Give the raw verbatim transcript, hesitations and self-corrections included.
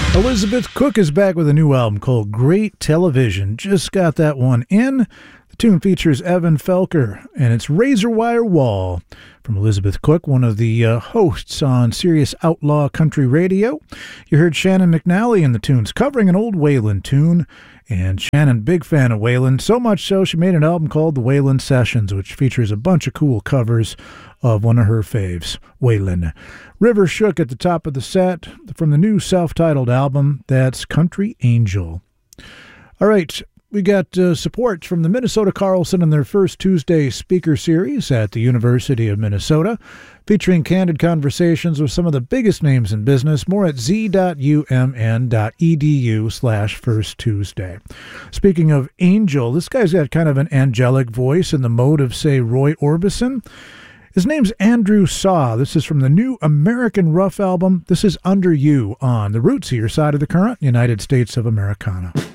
Elizabeth Cook is back with a new album called Great Television. Just got that one in. The tune features Evan Felker, and it's Razor Wire Wall from Elizabeth Cook, one of the uh, hosts on Sirius Outlaw Country Radio. You heard Shannon McNally in the tunes covering an old Waylon tune. And Shannon, big fan of Waylon, so much so she made an album called The Waylon Sessions, which features a bunch of cool covers of one of her faves, Waylon. River Shook at the top of the set from the new self-titled album, that's Country Angel. All right, we got uh, support from the Minnesota Carlson in their first Tuesday speaker series at the University of Minnesota, featuring candid conversations with some of the biggest names in business. More at z.umn.edu slash first Tuesday. Speaking of Angel, this guy's got kind of an angelic voice in the mode of, say, Roy Orbison. His name's Andrew Saw. This is from the new American Rough album. This is Under You on the Rootsier side of the current, United States of Americana.